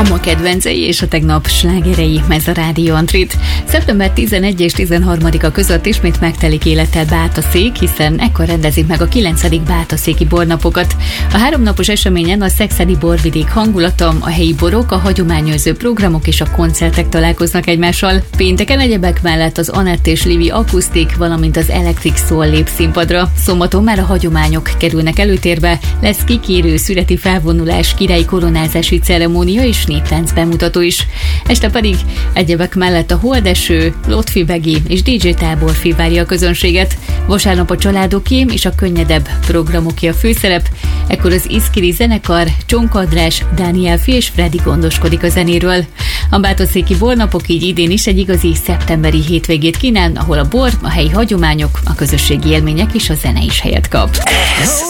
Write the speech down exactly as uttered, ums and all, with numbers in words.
ma kedvencei és a tegnap slágerei, ez a Rádió Antrit. szeptember tizenegy és tizenharmadika között ismét megtelik élettel Bátaszék, hiszen ekkor rendezik meg a kilencedik Bátaszéki bornapokat. A háromnapos eseményen a szekszeni borvidék hangulata, a helyi borok, a hagyományőrző programok és a koncertek találkoznak egymással. Pénteken egyebek mellett az Anett és Livi akusztik, valamint az Electric Soul lép színpadra. Szombaton már a hagyományok kerülnek előtérbe, lesz kikérő születi felvonulás, királyi koronázási ceremónia és néptánc bemutató is. Este pedig egyebek mellett a Holdeső, Lotfi Begi és dé dzsé Táborfi várja a közönséget. Vasárnap a családoké és a könnyedebb programoké a főszerep. Ekkor az Iszkiri zenekar, Csonka András, Dániel Fi és Freddy gondoskodik a zenéről. A bátaszéki bornapok így idén is egy igazi szeptemberi hétvégét kínál, ahol a bor, a helyi hagyományok, a közösségi élmények és a zene is helyet kap.